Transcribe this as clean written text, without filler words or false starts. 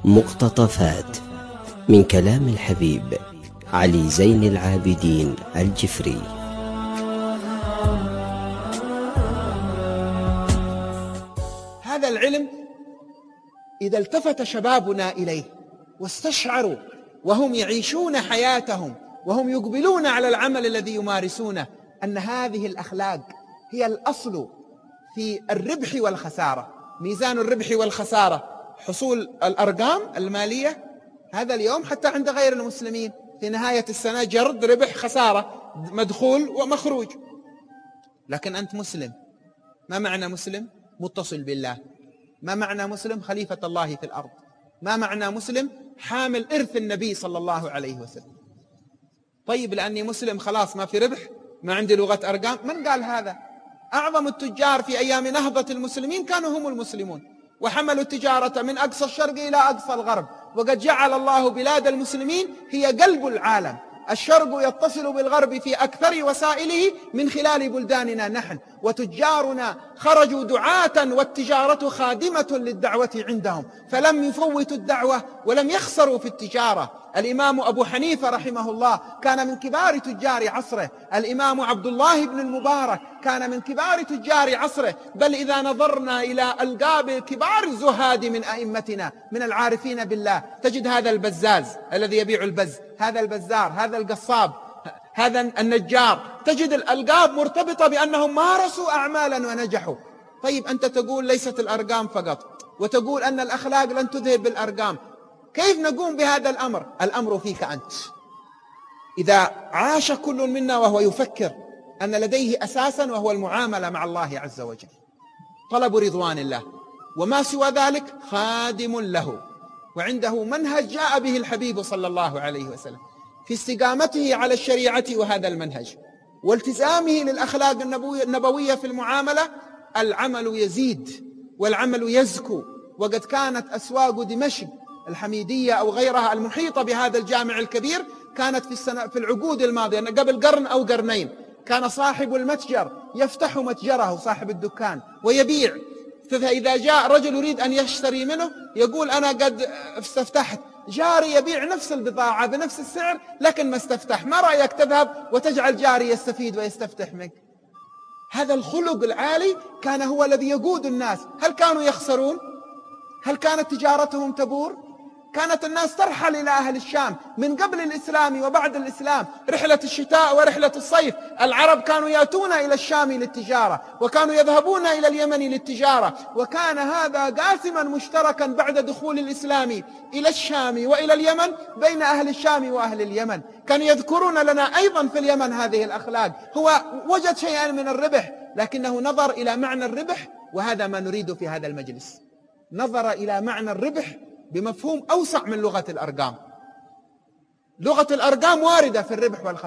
مقتطفات من كلام الحبيب علي زين العابدين الجفري. هذا العلم إذا التفت شبابنا إليه واستشعروا وهم يعيشون حياتهم وهم يقبلون على العمل الذي يمارسونه أن هذه الأخلاق هي الأصل في الربح والخسارة. ميزان الربح والخسارة حصول الأرقام المالية هذا اليوم حتى عند غير المسلمين في نهاية السنة جرد ربح خسارة مدخول ومخروج. لكن أنت مسلم. ما معنى مسلم؟ متصل بالله. ما معنى مسلم؟ خليفة الله في الأرض. ما معنى مسلم؟ حامل إرث النبي صلى الله عليه وسلم. طيب لأني مسلم خلاص ما في ربح، ما عندي لغة أرقام؟ من قال هذا؟ أعظم التجار في أيام نهضة المسلمين كانوا هم المسلمون، وحملوا التجارة من أقصى الشرق إلى أقصى الغرب، وقد جعل الله بلاد المسلمين هي قلب العالم. الشرق يتصل بالغرب في أكثر وسائله من خلال بلداننا نحن، وتجارنا خرجوا دعاة والتجارة خادمة للدعوة عندهم، فلم يفوتوا الدعوة ولم يخسروا في التجارة. الإمام أبو حنيفة رحمه الله كان من كبار تجار عصره، الإمام عبد الله بن المبارك كان من كبار تجار عصره، بل إذا نظرنا إلى ألقاب كبار الزهاد من أئمتنا من العارفين بالله تجد هذا البزاز الذي يبيع البز، هذا البزار، هذا القصاب، هذا النجار، تجد الألقاب مرتبطة بأنهم مارسوا أعمالا ونجحوا. طيب أنت تقول ليست الأرقام فقط، وتقول أن الأخلاق لن تذهب بالأرقام. كيف نقوم بهذا الأمر؟ الأمر فيك أنت. إذا عاش كل منا وهو يفكر أن لديه أساسا وهو المعاملة مع الله عز وجل، طلب رضوان الله، وما سوى ذلك خادم له، وعنده منهج جاء به الحبيب صلى الله عليه وسلم في استقامته على الشريعة وهذا المنهج والتزامه للأخلاق النبوية في المعاملة، العمل يزيد والعمل يزكو. وقد كانت أسواق دمشق الحميدية أو غيرها المحيطة بهذا الجامع الكبير كانت في العقود الماضية قبل قرن أو قرنين كان صاحب المتجر يفتح متجره صاحب الدكان ويبيع، فإذا جاء رجل يريد أن يشتري منه يقول أنا قد استفتحت، جاري يبيع نفس البضاعة بنفس السعر لكن ما استفتح، ما رأيك تذهب وتجعل جاري يستفيد ويستفتح منك؟ هذا الخلق العالي كان هو الذي يقود الناس. هل كانوا يخسرون؟ هل كانت تجارتهم تبور؟ كانت الناس ترحل إلى أهل الشام من قبل الإسلام وبعد الإسلام، رحلة الشتاء ورحلة الصيف، العرب كانوا يأتون إلى الشام للتجارة، وكانوا يذهبون إلى اليمن للتجارة، وكان هذا قاسما مشتركا بعد دخول الإسلام إلى الشام وإلى اليمن بين أهل الشام وأهل اليمن. كانوا يذكرون لنا أيضا في اليمن هذه الأخلاق. هو وجد شيئا من الربح لكنه نظر إلى معنى الربح، وهذا ما نريد في هذا المجلس، نظر إلى معنى الربح بمفهوم أوسع من لغة الأرقام. لغة الأرقام واردة في الربح والخسارة.